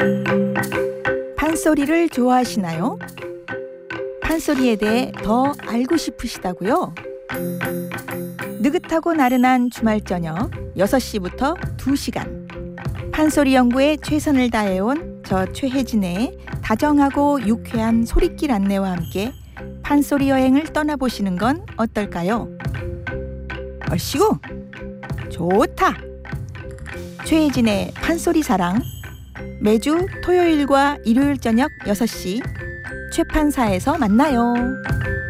판소리를 좋아하시나요? 판소리에 대해 더 알고 싶으시다고요? 느긋하고 나른한 주말 저녁 6시부터 2시간 판소리 연구에 최선을 다해온 저 최혜진의 다정하고 유쾌한 소리길 안내와 함께 판소리 여행을 떠나보시는 건 어떨까요? 얼씨구 좋다! 최혜진의 판소리 사랑 매주 토요일과 일요일 저녁 6시 최판사에서 만나요.